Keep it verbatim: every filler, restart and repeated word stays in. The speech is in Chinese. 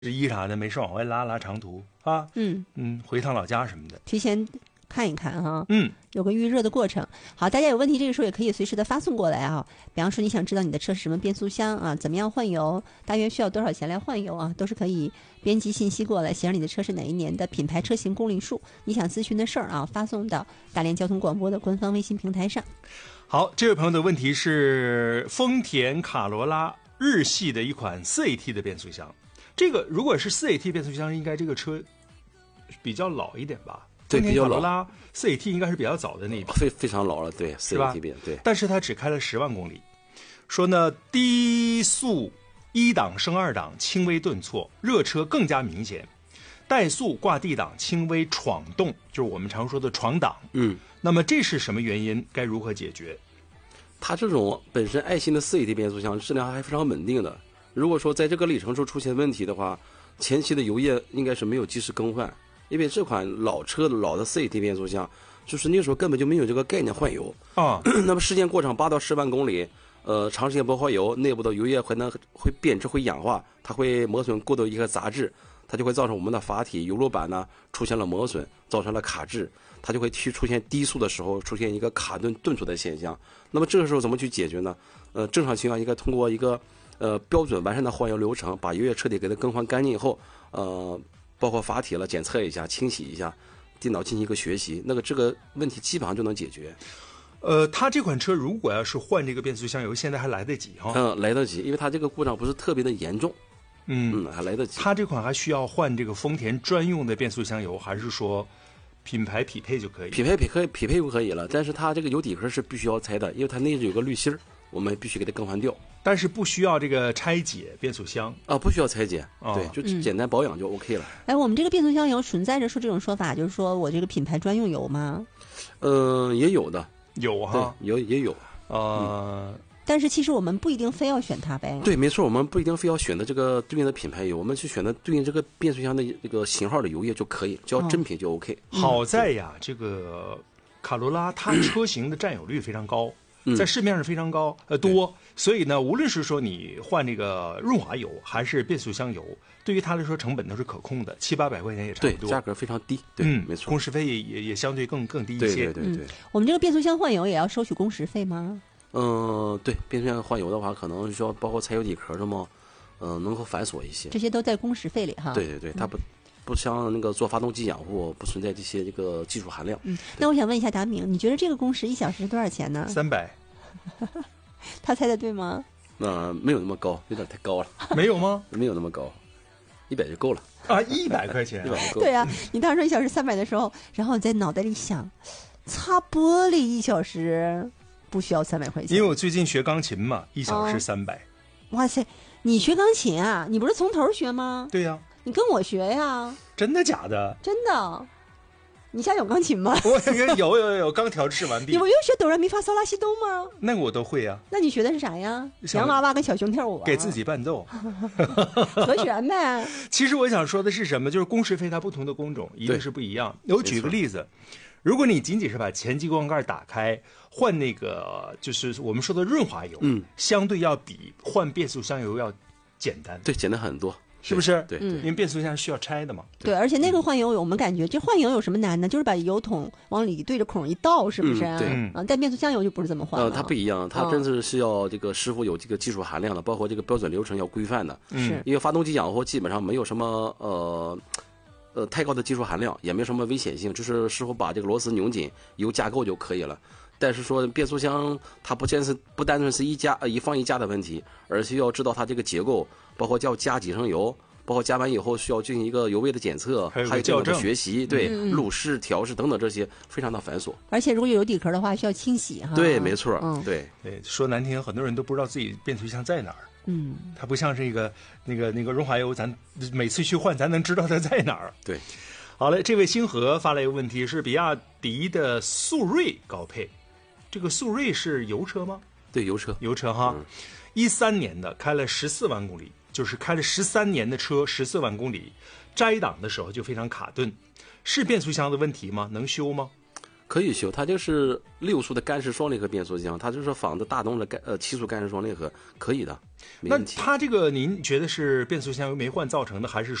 衣啥的，没事往外拉拉长途啊， 嗯嗯，回趟老家什么的， 提前看一看哈， 嗯， 有个预热的过程。好，大家有问题这个时候也可以随时的发送过来啊。比方说你想知道你的车是什么变速箱啊，怎么样换油，大约需要多少钱来换油啊，都是可以编辑信息过来，写上你的车是哪一年的品牌、车型、公里数，你想咨询的事儿啊，发送到大连交通广播的官方微信平台上。 好，这位朋友的问题是丰田卡罗拉日系的一款 四 A T 的变速箱，这个如果是 四 A T 变速箱，应该这个车比较老一点吧？ 对，比较老。 卡罗拉 四 A T 应该是比较早的那一批， 非非常老了，对， 是吧？ 对， 但是它只开了十万公里。说呢，低速一档升二档轻微顿挫，热车更加明显，怠速挂 D 档轻微闯动，就是我们常说的闯档。 嗯， 那么这是什么原因？该如何解决？ 它这种本身爱信的 四 A T 变速箱质量还非常稳定的。如果说在这个里程数出现问题的话，前期的油液应该是没有及时更换，因为这款老车的老的 四 A T 变速箱，就是那时候根本就没有这个概念换油啊。 那么时间过长，八到十万公里，呃，长时间不换油，内部的油液会能会变质、会氧化，它会磨损过多一个杂质，它就会造成我们的阀体油路板呢出现了磨损，造成了卡滞，它就会去出现低速的时候出现一个卡顿顿挫的现象。那么这个时候怎么去解决呢？呃，正常情况应该通过一个呃标准完善的换油流程，把油液彻底给它更换干净以后，呃，包括阀体了检测一下、清洗一下，电脑进行一个学习，那个这个问题基本上就能解决。 呃，它这款车如果要是换这个变速箱油，现在还来得及哈。 嗯，来得及，因为它这个故障不是特别的严重。 嗯嗯，还来得及。 它这款还需要换这个丰田专用的变速箱油，还是说品牌匹配就可以？ 匹配匹配匹配就可以了，但是它这个油底壳是必须要拆的，因为它内置有个滤芯儿，我们必须给它更换掉。 但是不需要这个拆解变速箱啊，不需要拆解， 哦、 对，就简单保养就 OK 了。 哎，我们这个变速箱油存在着说这种说法，就是说我这个品牌专用油吗？ 嗯、呃，也有的， 有哈， 有也有， 呃。 嗯但是其实我们不一定非要选它呗。 对，没错，我们不一定非要选择这个对应的品牌油，我们去选择对应这个变速箱的这个型号的油液就可以，只要真品就 OK。 哦、好在呀，这个卡罗拉它车型的占有率非常高， 嗯、 在市面上非常高，呃多，所以呢，无论是说你换这个润滑油还是变速箱油，对于它来说成本都是可控的，七八百块钱也差不多， 对，价格非常低，对， 嗯， 没错， 工时费也也也相对更更低一些。 对对对对、 嗯。我们这个变速箱换油也要收取工时费吗？ 嗯，对，变速箱换油的话，可能需要包括拆油底壳的嘛，嗯、呃，能够繁琐一些。 这些都在工时费里哈。 对对对，它不、嗯、不像那个做发动机养护，不存在这些这个技术含量。 嗯，那我想问一下达明，你觉得这个工时一小时多少钱呢？ 三百。 他猜的对吗？ 那、呃、没有那么高，有点太高了。 没有吗？ 没有那么高，一百就够了。 啊，一百块钱， 一百就够了。 对啊，你当时说一小时三百的时候，然后你在脑袋里想，擦玻璃一小时。不需要三百块钱， 因为我最近学钢琴嘛，一小时三百、 哦。哇塞，你学钢琴啊？你不是从头学吗？ 对呀、啊， 你跟我学呀？ 真的假的？ 真的。你家有钢琴吗？ 我有有有有，刚调制完毕。 你不又学哆来咪发嗦拉西哆吗？ 那个我都会呀、啊。 那你学的是啥呀？洋娃娃跟小熊跳舞、啊？ 给自己伴奏， 和弦呗。 其实我想说的是什么？就是工时费它不同的工种一定是不一样。我举个例子。如果你仅仅是把前机关盖打开换那个就是我们说的润滑油， 嗯， 相对要比换变速箱油要简单， 对，简单很多， 是不是？ 对， 嗯、 因为变速箱需要拆的嘛。 对，而且那个换油，我们感觉这换油有什么难呢？就是把油桶往里对着孔一倒，是不是？ 嗯、对， 啊，但变速箱油就不是这么换了。 呃，它不一样，它真是是要这个师傅有这个技术含量的，包括这个标准流程要规范的。 是， 因为发动机养护基本上没有什么呃。呃，太高的技术含量也没有什么危险性，就是师傅把这个螺丝拧紧，油加够就可以了。但是说变速箱它不单是不单纯是一加呃一放一加的问题，而是要知道它这个结构，包括要加几升油，包括加完以后需要进行一个油位的检测， 还有还有校正学习，对， 嗯、 路试、调试等等这些非常的繁琐。 而且如果有底壳的话，需要清洗哈。 对，没错， 嗯、 对对，说难听，很多人都不知道自己变速箱在哪儿。 嗯， 它不像这个那个那个润滑油，咱每次去换，咱能知道它在哪儿。 对。 好嘞，这位星河发来一个问题，是比亚迪的速锐高配，这个速锐是油车吗？ 对，油车， 油车哈，一三、嗯、年的，开了十四万公里，就是开了十三年的车，十四万公里，摘档的时候就非常卡顿，是变速箱的问题吗？能修吗？ 可以修，它就是六速的干式双离合变速箱，它就是仿的大东的干呃七速干式双离合，可以的，没那问题。 它这个您觉得是变速箱由霉换造成的，还是